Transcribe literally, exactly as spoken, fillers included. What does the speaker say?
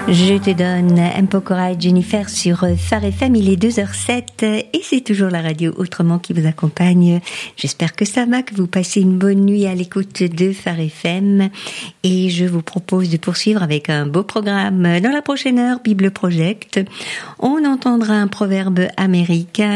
Je te donne un Pokora et Jennifer sur Phare F M, il est deux heures sept et c'est toujours la radio Autrement qui vous accompagne. J'espère que ça va, que vous passez une bonne nuit à l'écoute de Phare F M et je vous propose de poursuivre avec un beau programme. Dans la prochaine heure, Bible Project, on entendra un proverbe américain